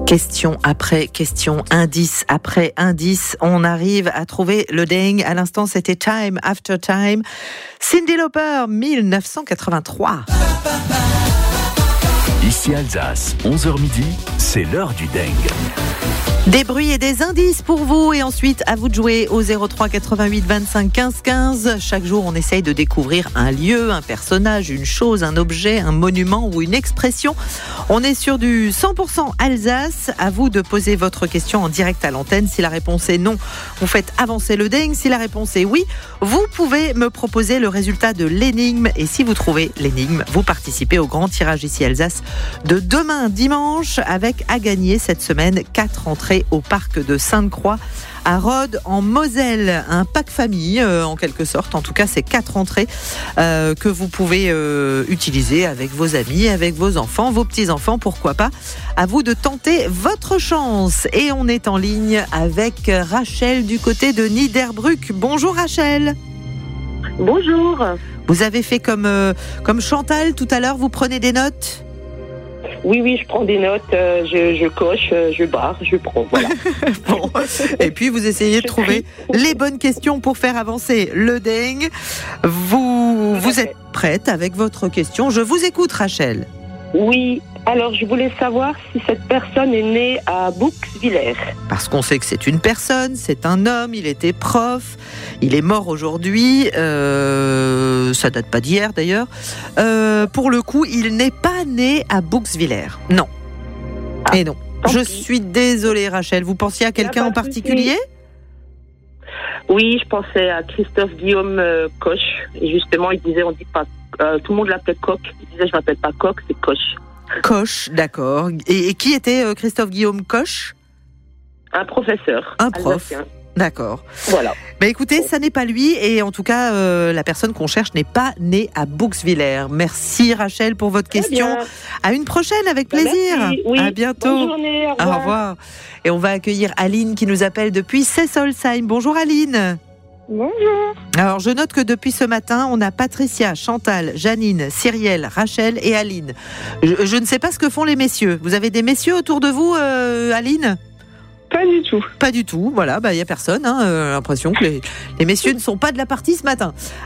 Question après question, indice après indice, on arrive à trouver le dingue. À l'instant, c'était Time After Time. Cyndi Lauper, 1983. Ici Alsace, 11h midi, c'est l'heure du dingue. Des bruits et des indices pour vous, et ensuite à vous de jouer au 03 88 25 15 15. Chaque jour, on essaye de découvrir un lieu, un personnage, une chose, un objet, un monument ou une expression. On est sur du 100% Alsace. À vous de poser votre question en direct à l'antenne. Si la réponse est non, vous faites avancer le dingue. Si la réponse est oui, vous pouvez me proposer le résultat de l'énigme. Et si vous trouvez l'énigme, vous participez au grand tirage ici Alsace de demain dimanche, avec à gagner cette semaine 4 entrées au parc de Sainte-Croix à Rhodes en Moselle, un pack famille en quelque sorte. En tout cas, c'est 4 entrées que vous pouvez utiliser avec vos amis, avec vos enfants, vos petits-enfants, pourquoi pas. À vous de tenter votre chance. Et on est en ligne avec Rachel du côté de Niederbruck. Bonjour Rachel. Bonjour. Vous avez fait comme Chantal tout à l'heure, vous prenez des notes ? Oui, je prends des notes, je coche, je barre, je prends, voilà. Bon. Et puis vous essayez de trouver les bonnes questions pour faire avancer le dingue. Vous êtes prête avec votre question. Je vous écoute, Rachel. Oui, alors je voulais savoir si cette personne est née à Bouxwiller. Parce qu'on sait que c'est une personne, c'est un homme, il était prof, il est mort aujourd'hui, ça date pas d'hier d'ailleurs. Pour le coup, il n'est pas né à Bouxwiller. Non. Et non. Je suis désolée Rachel, vous pensiez à quelqu'un en particulier ? Oui, je pensais à Christophe Guillaume Koch. Et justement, il disait, on dit pas, tout le monde l'appelait Coq. Il disait, je m'appelle pas Coq, c'est Koch. Koch, d'accord. Et qui était Christophe Guillaume Koch ? Un professeur. Un prof. Alsacien. D'accord. Voilà. Mais écoutez, ça n'est pas lui, et en tout cas, la personne qu'on cherche n'est pas née à Bouxwiller. Merci Rachel pour votre question. À une prochaine, avec plaisir. Merci, oui. À bientôt. Bonne journée, au revoir. Au revoir. Et on va accueillir Aline qui nous appelle depuis Sessolsheim. Bonjour Aline. Bonjour. Alors je note que depuis ce matin, on a Patricia, Chantal, Janine, Cyrielle, Rachel et Aline. Je ne sais pas ce que font les messieurs. Vous avez des messieurs autour de vous, Aline ? Pas du tout. Pas du tout, voilà, il n'y a personne, l'impression que les messieurs ne sont pas de la partie ce matin.